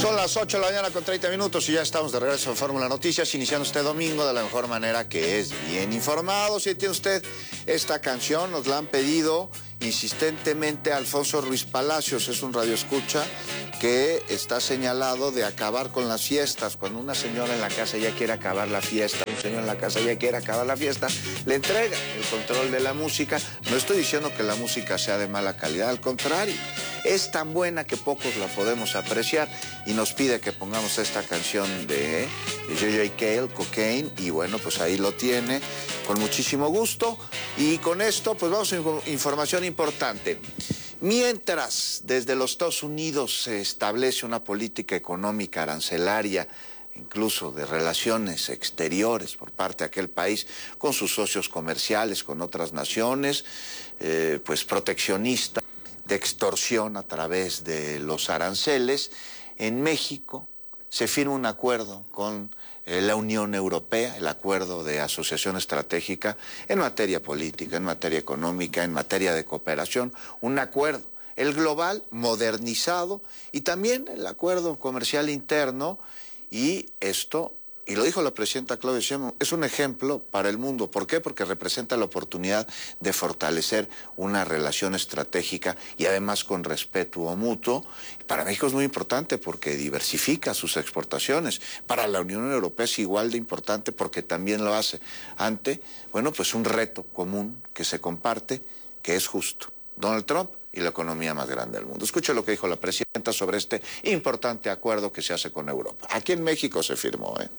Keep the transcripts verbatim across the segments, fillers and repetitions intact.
Son las ocho de la mañana con treinta minutos y ya estamos de regreso en Fórmula Noticias, iniciando este domingo de la mejor manera, que es bien informado. Si tiene usted esta canción, nos la han pedido insistentemente Alfonso Ruiz Palacios, es un radioescucha que está señalado de acabar con las fiestas. Cuando una señora en la casa ya quiere acabar la fiesta, un señor en la casa ya quiere acabar la fiesta, le entrega el control de la música. No estoy diciendo que la música sea de mala calidad, al contrario, es tan buena que pocos la podemos apreciar, y nos pide que pongamos esta canción de, de J J Cale, Cocaine, y bueno, pues ahí lo tiene, con muchísimo gusto. Y con esto, pues vamos a información importante. Mientras desde los Estados Unidos se establece una política económica arancelaria, incluso de relaciones exteriores por parte de aquel país con sus socios comerciales, con otras naciones, eh, pues proteccionista, de extorsión a través de los aranceles, en México se firma un acuerdo con eh, la Unión Europea, el acuerdo de asociación estratégica en materia política, en materia económica, en materia de cooperación, un acuerdo, el global modernizado, y también el acuerdo comercial interno, y esto, y lo dijo la presidenta Claudia Sheinbaum, es un ejemplo para el mundo. ¿Por qué? Porque representa la oportunidad de fortalecer una relación estratégica y además con respeto mutuo. Para México es muy importante porque diversifica sus exportaciones. Para la Unión Europea es igual de importante porque también lo hace ante, bueno, pues un reto común que se comparte, que es justo. Donald Trump y la economía más grande del mundo. Escuche lo que dijo la presidenta sobre este importante acuerdo que se hace con Europa. Aquí en México se firmó, ¿eh?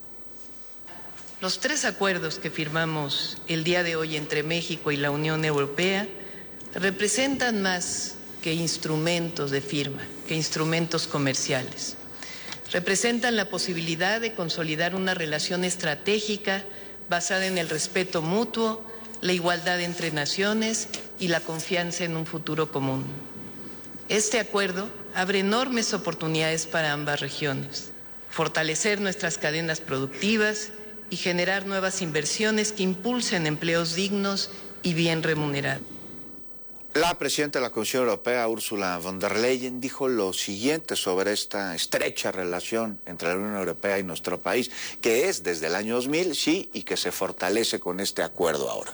Los tres acuerdos que firmamos el día de hoy entre México y la Unión Europea representan más que instrumentos de firma, que instrumentos comerciales. Representan la posibilidad de consolidar una relación estratégica basada en el respeto mutuo, la igualdad entre naciones y la confianza en un futuro común. Este acuerdo abre enormes oportunidades para ambas regiones. Fortalecer nuestras cadenas productivas y generar nuevas inversiones que impulsen empleos dignos y bien remunerados. La presidenta de la Comisión Europea, Ursula von der Leyen, dijo lo siguiente sobre esta estrecha relación entre la Unión Europea y nuestro país, que es desde el año dos mil, sí, y que se fortalece con este acuerdo ahora.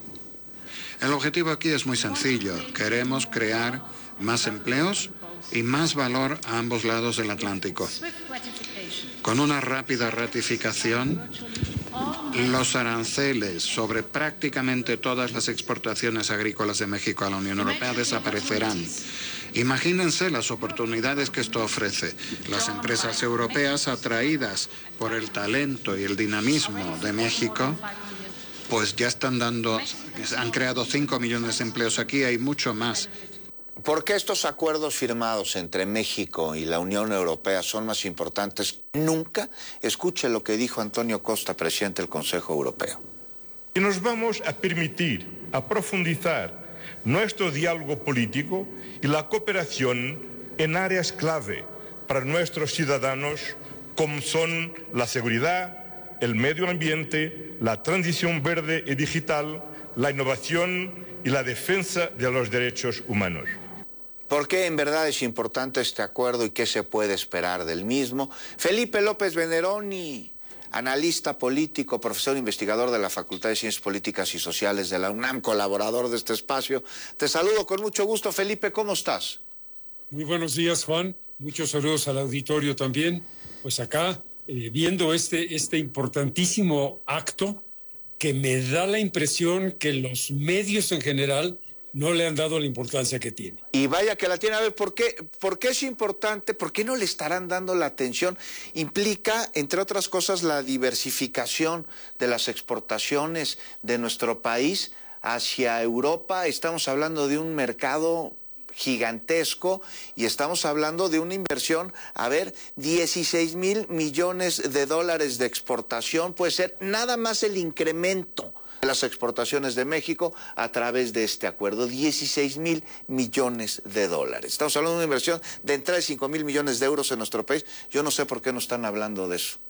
El objetivo aquí es muy sencillo. Queremos crear más empleos y más valor a ambos lados del Atlántico. Con una rápida ratificación, los aranceles sobre prácticamente todas las exportaciones agrícolas de México a la Unión Europea desaparecerán. Imagínense las oportunidades que esto ofrece. Las empresas europeas, atraídas por el talento y el dinamismo de México, pues ya están dando, han creado cinco millones de empleos aquí, hay mucho más. ¿Por qué estos acuerdos firmados entre México y la Unión Europea son más importantes que nunca? Escuche lo que dijo Antonio Costa, presidente del Consejo Europeo. Y nos vamos a permitir a profundizar nuestro diálogo político y la cooperación en áreas clave para nuestros ciudadanos, como son la seguridad, el medio ambiente, la transición verde y digital, la innovación y la defensa de los derechos humanos. ¿Por qué en verdad es importante este acuerdo y qué se puede esperar del mismo? Felipe López Veneroni, analista político, profesor investigador de la Facultad de Ciencias Políticas y Sociales de la UNAM, colaborador de este espacio. Te saludo con mucho gusto, Felipe, ¿cómo estás? Muy buenos días, Juan. Muchos saludos al auditorio también. Pues acá, eh, viendo este, este importantísimo acto que me da la impresión que los medios en general no le han dado la importancia que tiene. Y vaya que la tiene. A ver, ¿por qué, ¿por qué es importante? ¿Por qué no le estarán dando la atención? Implica, entre otras cosas, la diversificación de las exportaciones de nuestro país hacia Europa. Estamos hablando de un mercado gigantesco y estamos hablando de una inversión, a ver, dieciséis mil millones de dólares de exportación. Puede ser nada más el incremento de las exportaciones de México a través de este acuerdo, dieciséis mil millones de dólares. Estamos hablando de una inversión de entrada de cinco mil millones de euros en nuestro país. Yo no sé por qué no están hablando de eso.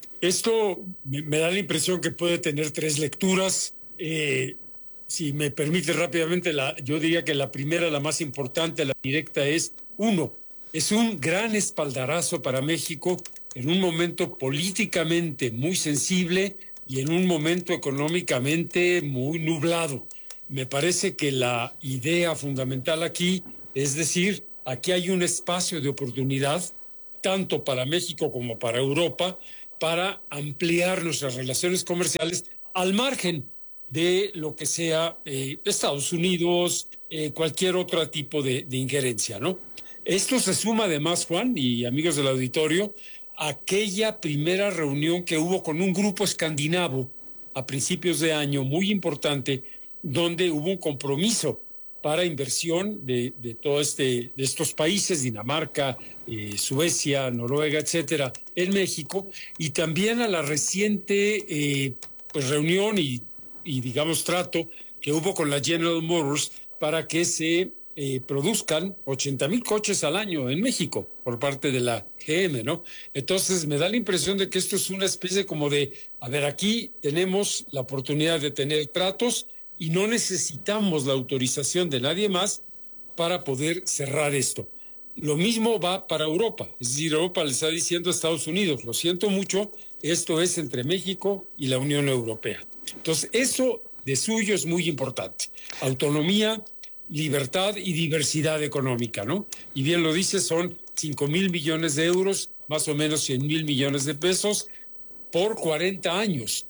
Esto me, me da la impresión que puede tener tres lecturas. Eh, si me permite rápidamente, la, yo diría que la primera, la más importante, la directa, es uno, Es un gran espaldarazo para México en un momento políticamente muy sensible y en un momento económicamente muy nublado. Me parece que la idea fundamental aquí es decir, aquí hay un espacio de oportunidad, tanto para México como para Europa, para ampliar nuestras relaciones comerciales al margen de lo que sea eh, Estados Unidos, eh, cualquier otro tipo de, de injerencia, ¿no? Esto se suma además, Juan y amigos del auditorio, a aquella primera reunión que hubo con un grupo escandinavo a principios de año muy importante, donde hubo un compromiso para inversión de, de todo este, de estos países, Dinamarca, eh, Suecia, Noruega, etcétera, en México, y también a la reciente eh, pues, reunión y, y, digamos, trato que hubo con la General Motors para que se eh, produzcan ochenta mil coches al año en México por parte de la G M, ¿no? Entonces me da la impresión de que esto es una especie como de, a ver, aquí tenemos la oportunidad de tener tratos y no necesitamos la autorización de nadie más para poder cerrar esto. Lo mismo va para Europa, es decir, Europa le está diciendo a Estados Unidos, lo siento mucho, esto es entre México y la Unión Europea. Entonces, eso de suyo es muy importante. Autonomía, libertad y diversidad económica, ¿no? Y bien lo dice, son cinco mil millones de euros, más o menos cien mil millones de pesos por cuarenta años.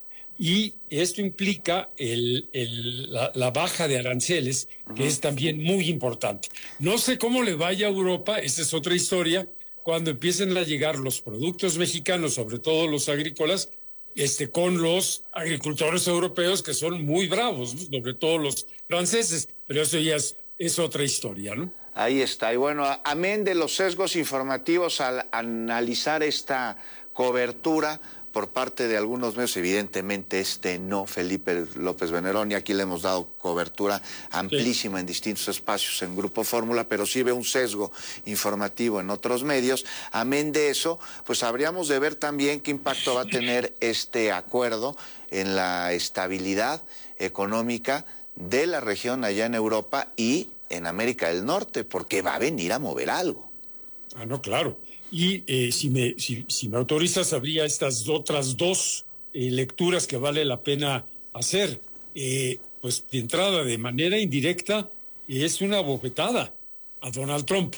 Y esto implica el, el, la, la baja de aranceles, que uh-huh. es también muy importante. No sé cómo le vaya a Europa, esa es otra historia, cuando empiecen a llegar los productos mexicanos, sobre todo los agrícolas, este, con los agricultores europeos que son muy bravos, ¿no? Sobre todo los franceses, pero eso ya es, es otra historia, ¿no? Ahí está. Y bueno, amén de los sesgos informativos al analizar esta cobertura por parte de algunos medios, evidentemente este no, Felipe López Veneroni, aquí le hemos dado cobertura amplísima sí. en distintos espacios en Grupo Fórmula, pero sí ve un sesgo informativo en otros medios. Amén de eso, pues habríamos de ver también qué impacto va a tener este acuerdo en la estabilidad económica de la región allá en Europa y en América del Norte, porque va a venir a mover algo. Ah, no, claro. Y eh, si, me, si, si me autorizas, habría estas otras dos eh, lecturas que vale la pena hacer. Eh, pues de entrada, de manera indirecta, es una bofetada a Donald Trump.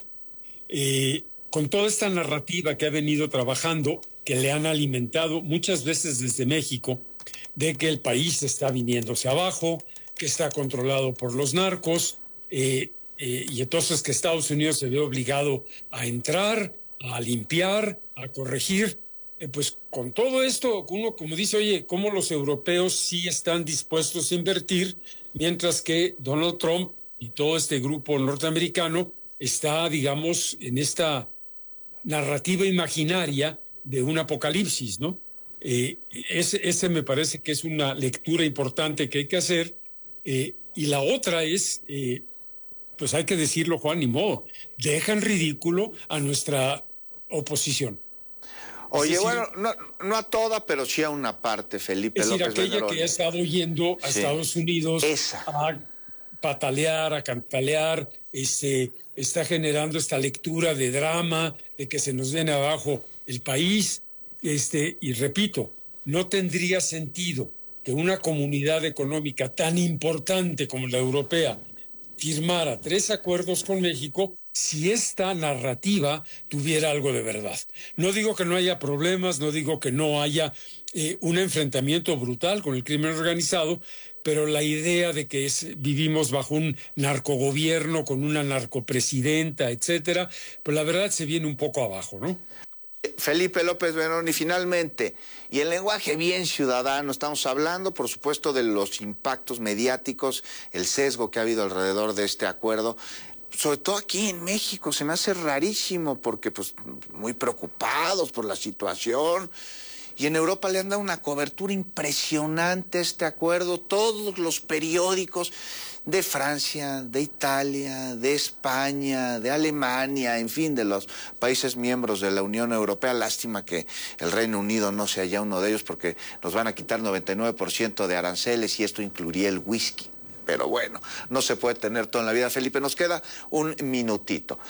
Eh, con toda esta narrativa que ha venido trabajando, que le han alimentado muchas veces desde México, de que el país está viniéndose abajo, que está controlado por los narcos, eh, eh, y entonces que Estados Unidos se ve obligado a entrar, a limpiar, a corregir. Eh, pues con todo esto, uno como dice, oye, ¿cómo los europeos sí están dispuestos a invertir, mientras que Donald Trump y todo este grupo norteamericano está, digamos, en esta narrativa imaginaria de un apocalipsis, ¿no? Eh, ese, ese me parece que es una lectura importante que hay que hacer. Eh, y la otra es, eh, pues hay que decirlo, Juan, ni modo, dejan ridículo a nuestra oposición. Oye, decir, bueno, no, no a toda, pero sí a una parte, Felipe es decir, López aquella Veneroni. que ha estado yendo a sí. Estados Unidos Esa. a patalear, a cantalear, este, está generando esta lectura de drama, de que se nos viene abajo el país, este, y repito, no tendría sentido que una comunidad económica tan importante como la europea firmara tres acuerdos con México si esta narrativa tuviera algo de verdad. No digo que no haya problemas, no digo que no haya eh, un enfrentamiento brutal con el crimen organizado, pero la idea de que es, vivimos bajo un narcogobierno con una narcopresidenta, etcétera, pues la verdad se viene un poco abajo, ¿no? Felipe López Veneroni, finalmente, y en lenguaje bien ciudadano, estamos hablando, por supuesto, de los impactos mediáticos, el sesgo que ha habido alrededor de este acuerdo, sobre todo aquí en México, se me hace rarísimo porque, pues, muy preocupados por la situación, y en Europa le han dado una cobertura impresionante a este acuerdo, todos los periódicos de Francia, de Italia, de España, de Alemania, en fin, de los países miembros de la Unión Europea. Lástima que el Reino Unido no sea ya uno de ellos porque nos van a quitar noventa y nueve por ciento de aranceles y esto incluiría el whisky. Pero bueno, no se puede tener todo en la vida. Felipe, nos queda un minutito.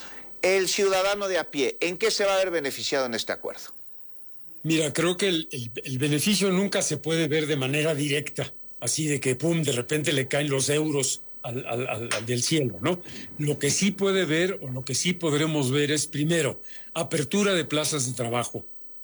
El ciudadano de a pie, ¿en qué se va a ver beneficiado en este acuerdo? Mira, creo que el, el, el beneficio nunca se puede ver de manera directa, así de que, pum, de repente le caen los euros al, al, al, al del cielo, ¿no? Lo que sí puede ver, o lo que sí podremos ver es, primero, apertura de plazas de trabajo,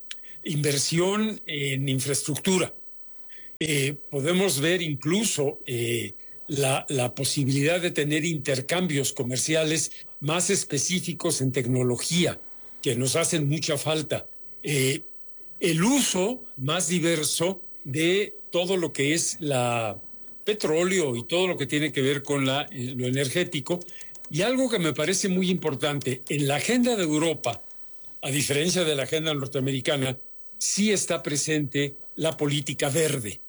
inversión en infraestructura. Eh, podemos ver incluso eh, la, la posibilidad de tener intercambios comerciales más específicos en tecnología, que nos hacen mucha falta. Eh, el uso más diverso de todo lo que es la petróleo y todo lo que tiene que ver con la, eh, lo energético. Y algo que me parece muy importante, en la agenda de Europa, a diferencia de la agenda norteamericana, sí está presente la política verde.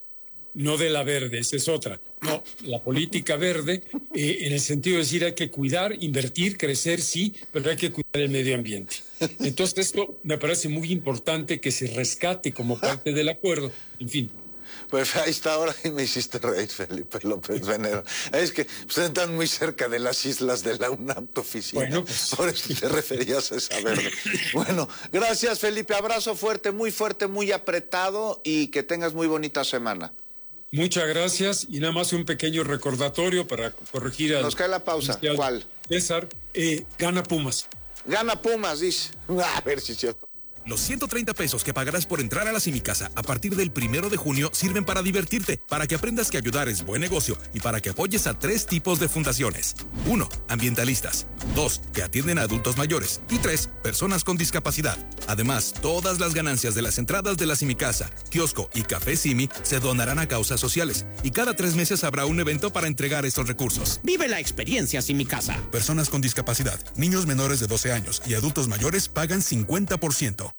No de la verde, esa es otra. No, la política verde, eh, en el sentido de decir hay que cuidar, invertir, crecer, sí, pero hay que cuidar el medio ambiente. Entonces esto me parece muy importante que se rescate como parte del acuerdo. En fin. Pues ahí está, ahora y me hiciste reír, Felipe López Venedo. Es que ustedes están muy cerca de las islas de la UNAM, tu oficina. Bueno, pues... Por eso te referías a esa verde. Bueno, gracias, Felipe. Abrazo fuerte, muy fuerte, muy apretado y que tengas muy bonita semana. Muchas gracias y nada más un pequeño recordatorio para corregir al... Nos cae la pausa. ¿Cuál? César, eh, gana Pumas. Gana Pumas, dice. A ver si es cierto. Los ciento treinta pesos que pagarás por entrar a la Simicasa a partir del primero de junio sirven para divertirte, para que aprendas que ayudar es buen negocio y para que apoyes a tres tipos de fundaciones. Uno, ambientalistas. Dos, que atienden a adultos mayores. Y tres, personas con discapacidad. Además, todas las ganancias de las entradas de la Simicasa, kiosco y café Simi se donarán a causas sociales. Y cada tres meses habrá un evento para entregar estos recursos. Vive la experiencia Simicasa. Personas con discapacidad, niños menores de doce años y adultos mayores pagan cincuenta por ciento.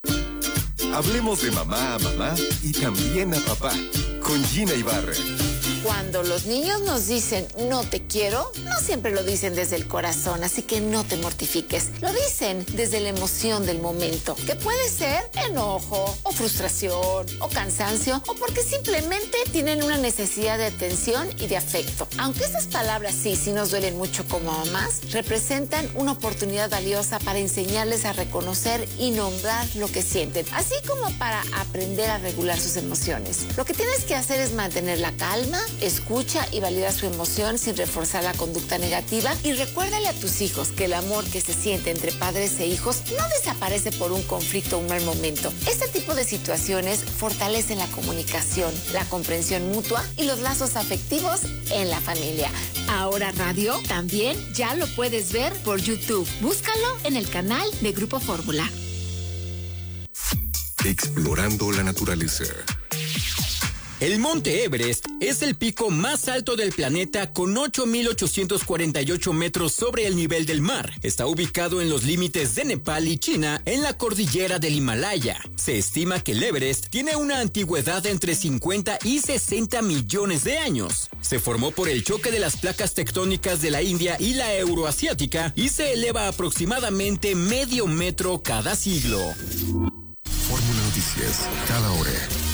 Hablemos de mamá a mamá y también a papá, con Gina Ibarra. Cuando los niños nos dicen no te quiero, no siempre lo dicen desde el corazón, así que no te mortifiques. Lo dicen desde la emoción del momento, que puede ser enojo, o frustración, o cansancio, o porque simplemente tienen una necesidad de atención y de afecto. Aunque esas palabras sí, sí nos duelen mucho como mamás, representan una oportunidad valiosa para enseñarles a reconocer y nombrar lo que sienten, así como para aprender a regular sus emociones. Lo que tienes que hacer es mantener la calma, escucha y valida su emoción sin reforzar la conducta negativa y recuérdale a tus hijos que el amor que se siente entre padres e hijos no desaparece por un conflicto o un mal momento. Este tipo de situaciones fortalecen la comunicación, la comprensión mutua y los lazos afectivos en la familia. Ahora Radio también ya lo puedes ver por YouTube. Búscalo en el canal de Grupo Fórmula. Explorando la naturaleza. El Monte Everest es el pico más alto del planeta con ocho mil ochocientos cuarenta y ocho metros sobre el nivel del mar. Está ubicado en los límites de Nepal y China, en la cordillera del Himalaya. Se estima que el Everest tiene una antigüedad entre cincuenta y sesenta millones de años. Se formó por el choque de las placas tectónicas de la India y la euroasiática y se eleva aproximadamente medio metro cada siglo. Fórmula Noticias, cada hora.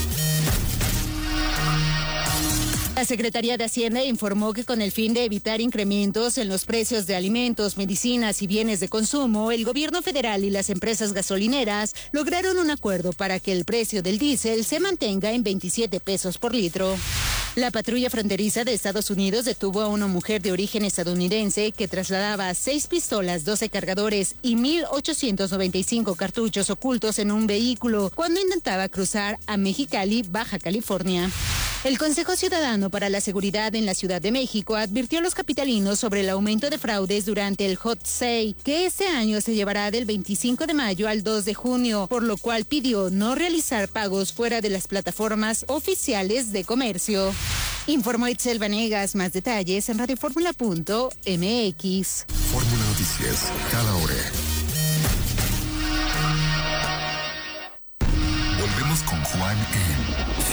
La Secretaría de Hacienda informó que con el fin de evitar incrementos en los precios de alimentos, medicinas y bienes de consumo, el gobierno federal y las empresas gasolineras lograron un acuerdo para que el precio del diésel se mantenga en veintisiete pesos por litro. La patrulla fronteriza de Estados Unidos detuvo a una mujer de origen estadounidense que trasladaba seis pistolas, doce cargadores y mil ochocientos noventa y cinco cartuchos ocultos en un vehículo cuando intentaba cruzar a Mexicali, Baja California. El Consejo Ciudadano para la Seguridad en la Ciudad de México advirtió a los capitalinos sobre el aumento de fraudes durante el Hot Sale, que este año se llevará del veinticinco de mayo al dos de junio, por lo cual pidió no realizar pagos fuera de las plataformas oficiales de comercio. Informó Itzel Vanegas. Más detalles en radioformula punto m x. Fórmula Noticias, cada hora. Volvemos con Juan en